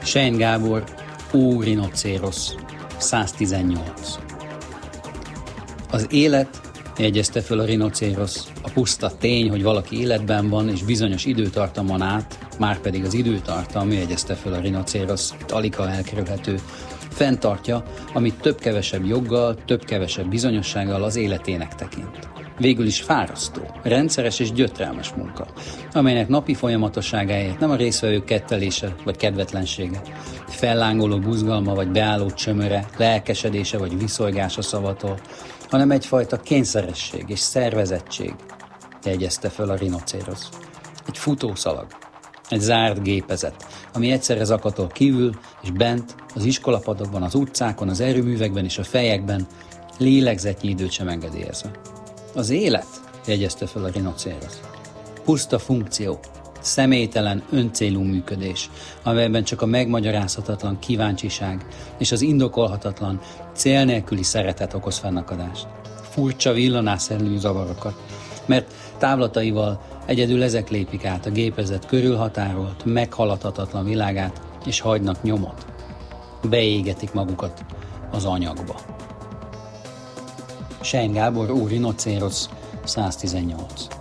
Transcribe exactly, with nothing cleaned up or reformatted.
Sein Gábor, Ó rinocérosz, száztizennyolc. Az élet, jegyezte föl a rinocérosz, a puszta tény, hogy valaki életben van, és bizonyos időtartamon át, márpedig az időtartam, jegyezte föl a rinocérosz, itt aligha elkerülhető, fenntartja, amit több-kevesebb joggal, több-kevesebb bizonyossággal az életének tekint. Végül is fárasztó, rendszeres és gyötrelmes munka, amelynek napi folyamatosságáért nem a résztvevők kettelése vagy kedvetlensége, fellángoló buzgalma vagy beálló csömöre, lelkesedése vagy viszolgása szavatol, hanem egyfajta kényszeresség és szervezettség, jegyezte föl a rinocérosz. Egy futószalag, egy zárt gépezet, ami egyszerre zakatol kívül és bent, az iskolapadokban, az utcákon, az erőművekben és a fejekben, lélegzetnyi időt sem engedélyezve. Az élet, jegyezte föl a rinocérosz, puszta funkció, személytelen, öncélú működés, amelyben csak a megmagyarázhatatlan kíváncsiság és az indokolhatatlan, cél nélküli szeretet okoz fennakadást. Furcsa villanásszerű zavarokat, mert távlataival egyedül ezek lépik át a gépezet körülhatárolt, meghaladhatatlan világát, és hagynak nyomot. Beégetik magukat az anyagba. Sein Gábor, Ó rinocérosz, száztizennyolc.